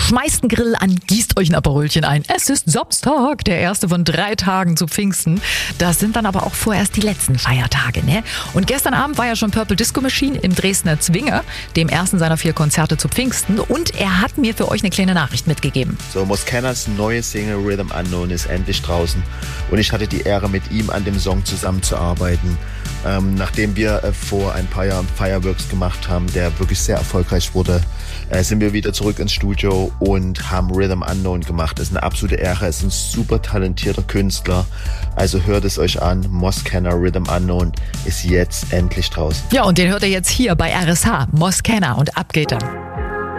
Schmeißt einen Grill an, gießt euch ein Aperolchen ein. Es ist Samstag, der erste von 3 Tagen zu Pfingsten. Das sind dann aber auch vorerst die letzten Feiertage, ne? Und gestern Abend war ja schon Purple Disco Machine im Dresdner Zwinger, dem ersten seiner 4 Konzerte zu Pfingsten. Und er hat mir für euch eine kleine Nachricht mitgegeben. So, Moskennas neue Single Rhythm Unknown ist endlich draußen. Und ich hatte die Ehre, mit ihm an dem Song zusammenzuarbeiten. Nachdem wir vor ein paar Jahren Fireworks gemacht haben, der wirklich sehr erfolgreich wurde, sind wir wieder zurück ins Studio und haben Rhythm Unknown gemacht. Das ist eine absolute Ehre, er ist ein super talentierter Künstler. Also hört es euch an, Moskenna Rhythm Unknown ist jetzt endlich draußen. Ja, und den hört ihr jetzt hier bei RSH, Moskenna, und ab geht er.